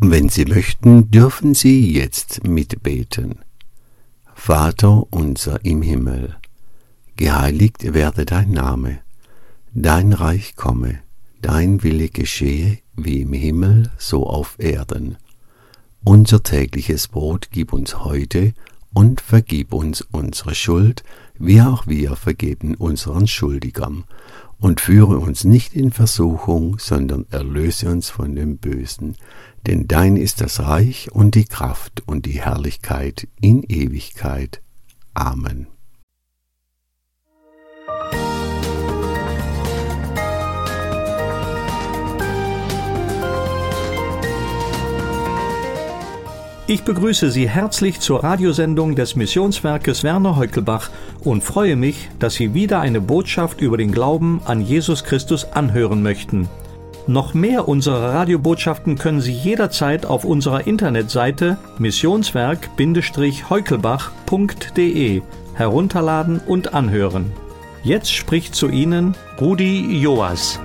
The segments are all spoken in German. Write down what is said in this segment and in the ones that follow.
Wenn Sie möchten, dürfen Sie jetzt mitbeten. Vater unser im Himmel, geheiligt werde dein Name, dein Reich komme, dein Wille geschehe, wie im Himmel, so auf Erden. Unser tägliches Brot gib uns heute und vergib uns unsere Schuld, wie auch wir vergeben unseren Schuldigern. Und führe uns nicht in Versuchung, sondern erlöse uns von dem Bösen. Denn dein ist das Reich und die Kraft und die Herrlichkeit in Ewigkeit. Amen. Ich begrüße Sie herzlich zur Radiosendung des Missionswerkes Werner Heukelbach und freue mich, dass Sie wieder eine Botschaft über den Glauben an Jesus Christus anhören möchten. Noch mehr unserer Radiobotschaften können Sie jederzeit auf unserer Internetseite missionswerk-heukelbach.de herunterladen und anhören. Jetzt spricht zu Ihnen Rudi Joas.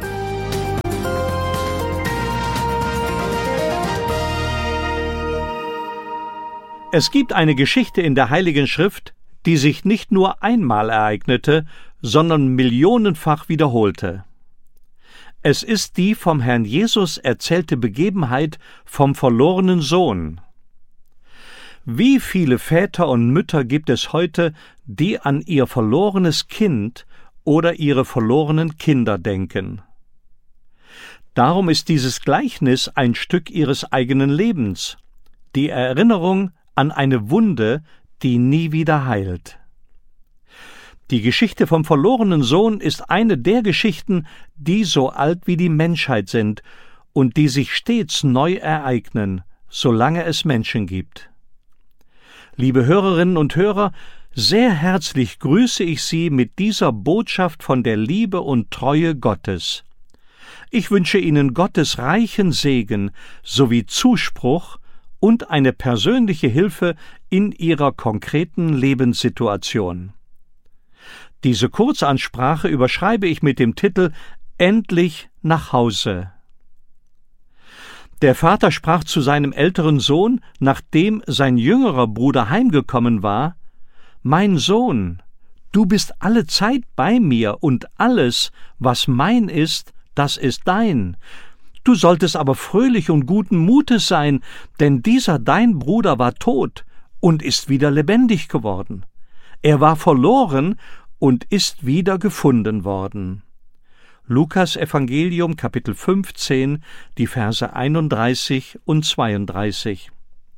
Es gibt eine Geschichte in der Heiligen Schrift, die sich nicht nur einmal ereignete, sondern millionenfach wiederholte. Es ist die vom Herrn Jesus erzählte Begebenheit vom verlorenen Sohn. Wie viele Väter und Mütter gibt es heute, die an ihr verlorenes Kind oder ihre verlorenen Kinder denken? Darum ist dieses Gleichnis ein Stück ihres eigenen Lebens, die Erinnerung an eine Wunde, die nie wieder heilt. Die Geschichte vom verlorenen Sohn ist eine der Geschichten, die so alt wie die Menschheit sind und die sich stets neu ereignen, solange es Menschen gibt. Liebe Hörerinnen und Hörer, sehr herzlich grüße ich Sie mit dieser Botschaft von der Liebe und Treue Gottes. Ich wünsche Ihnen Gottes reichen Segen sowie Zuspruch und eine persönliche Hilfe in Ihrer konkreten Lebenssituation. Diese Kurzansprache überschreibe ich mit dem Titel »Endlich nach Hause«. Der Vater sprach zu seinem älteren Sohn, nachdem sein jüngerer Bruder heimgekommen war: »Mein Sohn, du bist alle Zeit bei mir, und alles, was mein ist, das ist dein. Du solltest aber fröhlich und guten Mutes sein, denn dieser dein Bruder war tot und ist wieder lebendig geworden. Er war verloren und ist wieder gefunden worden.« Lukas Evangelium, Kapitel 15, die Verse 31 und 32.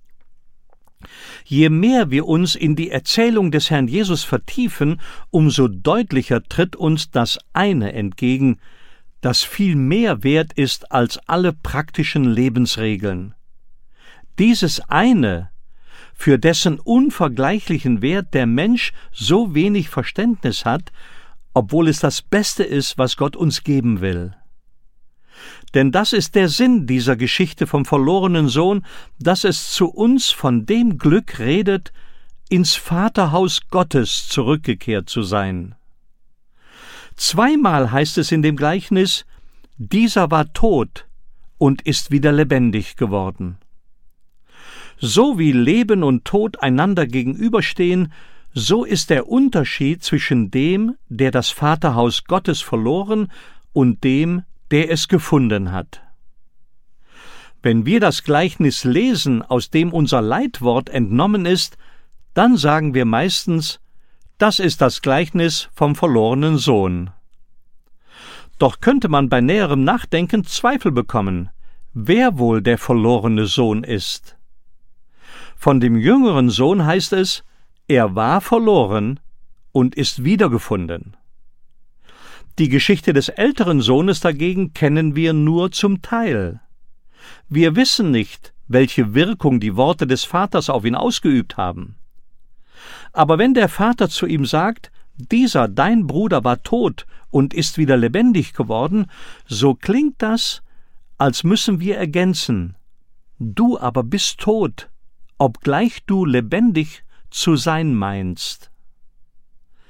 Je mehr wir uns in die Erzählung des Herrn Jesus vertiefen, umso deutlicher tritt uns das eine entgegen, das viel mehr wert ist als alle praktischen Lebensregeln. Dieses eine, für dessen unvergleichlichen Wert der Mensch so wenig Verständnis hat, obwohl es das Beste ist, was Gott uns geben will. Denn das ist der Sinn dieser Geschichte vom verlorenen Sohn, dass es zu uns von dem Glück redet, ins Vaterhaus Gottes zurückgekehrt zu sein. Zweimal heißt es in dem Gleichnis: dieser war tot und ist wieder lebendig geworden. So wie Leben und Tod einander gegenüberstehen, so ist der Unterschied zwischen dem, der das Vaterhaus Gottes verloren, und dem, der es gefunden hat. Wenn wir das Gleichnis lesen, aus dem unser Leitwort entnommen ist, dann sagen wir meistens: das ist das Gleichnis vom verlorenen Sohn. Doch könnte man bei näherem Nachdenken Zweifel bekommen, wer wohl der verlorene Sohn ist. Von dem jüngeren Sohn heißt es: er war verloren und ist wiedergefunden. Die Geschichte des älteren Sohnes dagegen kennen wir nur zum Teil. Wir wissen nicht, welche Wirkung die Worte des Vaters auf ihn ausgeübt haben. Aber wenn der Vater zu ihm sagt: dieser dein Bruder war tot und ist wieder lebendig geworden, so klingt das, als müssen wir ergänzen: du aber bist tot, obgleich du lebendig zu sein meinst.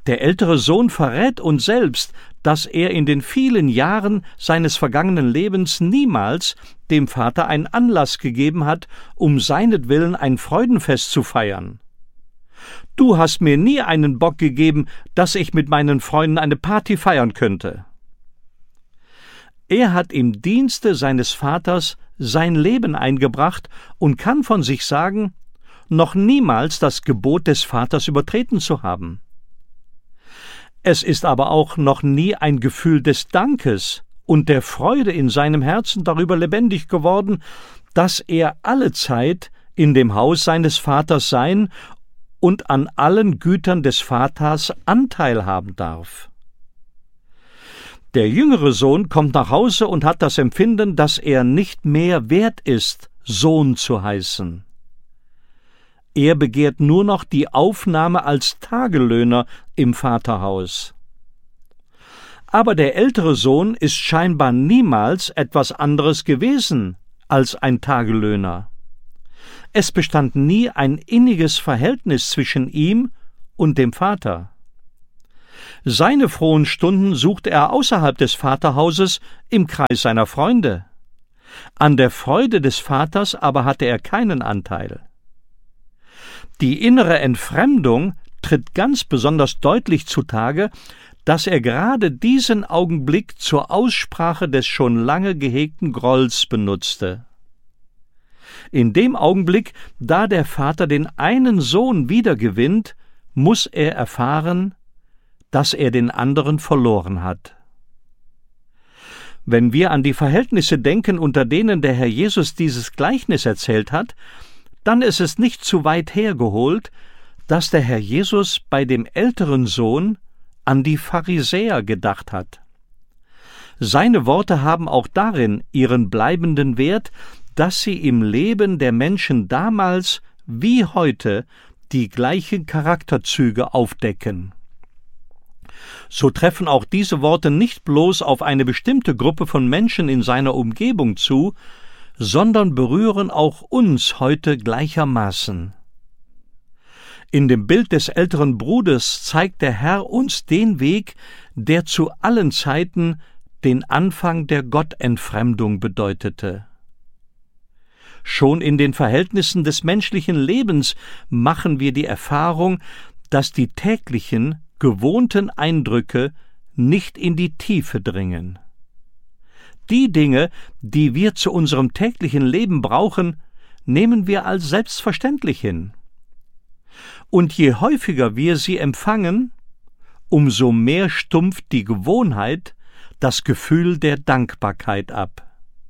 Der ältere Sohn verrät uns selbst, dass er in den vielen Jahren seines vergangenen Lebens niemals dem Vater einen Anlass gegeben hat, um seinetwillen ein Freudenfest zu feiern. Du hast mir nie einen Bock gegeben, dass ich mit meinen Freunden eine Party feiern könnte. Er hat im Dienste seines Vaters sein Leben eingebracht und kann von sich sagen, noch niemals das Gebot des Vaters übertreten zu haben. Es ist aber auch noch nie ein Gefühl des Dankes und der Freude in seinem Herzen darüber lebendig geworden, dass er alle Zeit in dem Haus seines Vaters sein und an allen Gütern des Vaters Anteil haben darf. Der jüngere Sohn kommt nach Hause und hat das Empfinden, dass er nicht mehr wert ist, Sohn zu heißen. Er begehrt nur noch die Aufnahme als Tagelöhner im Vaterhaus. Aber der ältere Sohn ist scheinbar niemals etwas anderes gewesen als ein Tagelöhner. Es bestand nie ein inniges Verhältnis zwischen ihm und dem Vater. Seine frohen Stunden suchte er außerhalb des Vaterhauses im Kreis seiner Freunde. An der Freude des Vaters aber hatte er keinen Anteil. Die innere Entfremdung tritt ganz besonders deutlich zutage, dass er gerade diesen Augenblick zur Aussprache des schon lange gehegten Grolls benutzte. In dem Augenblick, da der Vater den einen Sohn wiedergewinnt, muss er erfahren, dass er den anderen verloren hat. Wenn wir an die Verhältnisse denken, unter denen der Herr Jesus dieses Gleichnis erzählt hat, dann ist es nicht zu weit hergeholt, dass der Herr Jesus bei dem älteren Sohn an die Pharisäer gedacht hat. Seine Worte haben auch darin ihren bleibenden Wert, dass sie im Leben der Menschen damals wie heute die gleichen Charakterzüge aufdecken. So treffen auch diese Worte nicht bloß auf eine bestimmte Gruppe von Menschen in seiner Umgebung zu, sondern berühren auch uns heute gleichermaßen. In dem Bild des älteren Bruders zeigt der Herr uns den Weg, der zu allen Zeiten den Anfang der Gottentfremdung bedeutete. Schon in den Verhältnissen des menschlichen Lebens machen wir die Erfahrung, dass die täglichen, gewohnten Eindrücke nicht in die Tiefe dringen. Die Dinge, die wir zu unserem täglichen Leben brauchen, nehmen wir als selbstverständlich hin. Und je häufiger wir sie empfangen, umso mehr stumpft die Gewohnheit das Gefühl der Dankbarkeit ab.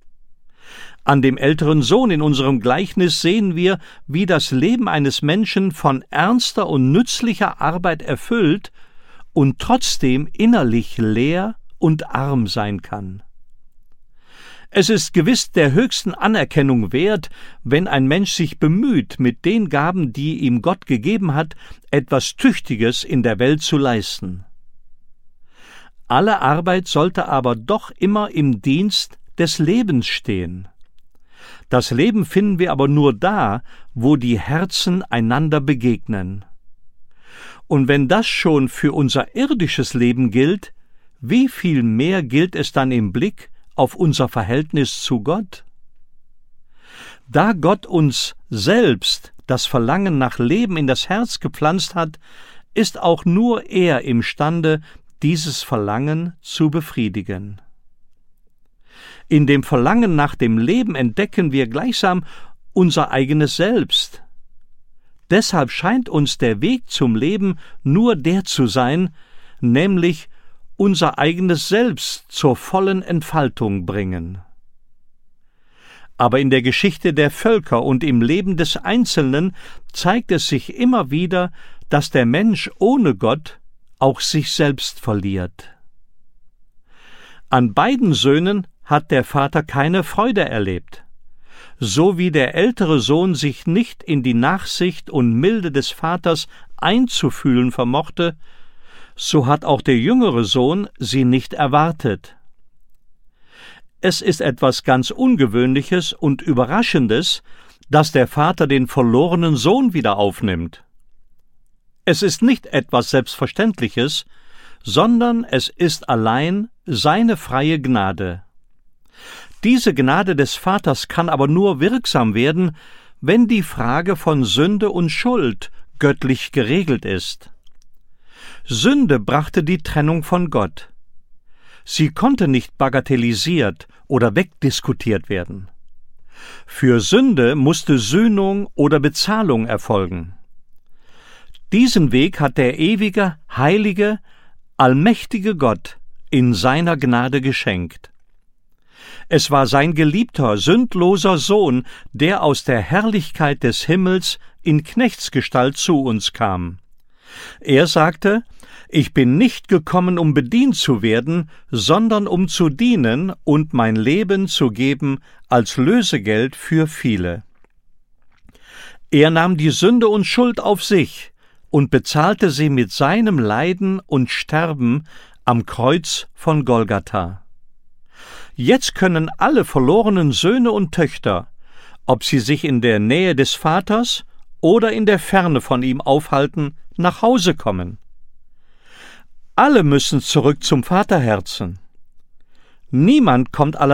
An dem älteren Sohn in unserem Gleichnis sehen wir, wie das Leben eines Menschen von ernster und nützlicher Arbeit erfüllt und trotzdem innerlich leer und arm sein kann. Es ist gewiss der höchsten Anerkennung wert, wenn ein Mensch sich bemüht, mit den Gaben, die ihm Gott gegeben hat, etwas Tüchtiges in der Welt zu leisten. Alle Arbeit sollte aber doch immer im Dienst des Lebens stehen. Das Leben finden wir aber nur da, wo die Herzen einander begegnen. Und wenn das schon für unser irdisches Leben gilt, wie viel mehr gilt es dann im Blick auf unser Verhältnis zu Gott? Da Gott uns selbst das Verlangen nach Leben in das Herz gepflanzt hat, ist auch nur er imstande, dieses Verlangen zu befriedigen. In dem Verlangen nach dem Leben entdecken wir gleichsam unser eigenes Selbst. Deshalb scheint uns der Weg zum Leben nur der zu sein, nämlich unser eigenes Selbst zur vollen Entfaltung bringen. Aber in der Geschichte der Völker und im Leben des Einzelnen zeigt es sich immer wieder, dass der Mensch ohne Gott auch sich selbst verliert. An beiden Söhnen hat der Vater keine Freude erlebt. So wie der ältere Sohn sich nicht in die Nachsicht und Milde des Vaters einzufühlen vermochte, so hat auch der jüngere Sohn sie nicht erwartet. Es ist etwas ganz Ungewöhnliches und Überraschendes, dass der Vater den verlorenen Sohn wieder aufnimmt. Es ist nicht etwas Selbstverständliches, sondern es ist allein seine freie Gnade. Diese Gnade des Vaters kann aber nur wirksam werden, wenn die Frage von Sünde und Schuld göttlich geregelt ist. Sünde brachte die Trennung von Gott. Sie konnte nicht bagatellisiert oder wegdiskutiert werden. Für Sünde musste Sühnung oder Bezahlung erfolgen. Diesen Weg hat der ewige, heilige, allmächtige Gott in seiner Gnade geschenkt. Es war sein geliebter, sündloser Sohn, der aus der Herrlichkeit des Himmels in Knechtsgestalt zu uns kam. Er sagte: »Ich bin nicht gekommen, um bedient zu werden, sondern um zu dienen und mein Leben zu geben als Lösegeld für viele.« Er nahm die Sünde und Schuld auf sich und bezahlte sie mit seinem Leiden und Sterben am Kreuz von Golgatha. Jetzt können alle verlorenen Söhne und Töchter, ob sie sich in der Nähe des Vaters oder in der Ferne von ihm aufhalten, nach Hause kommen. Alle müssen zurück zum Vaterherzen. Niemand kommt allerdings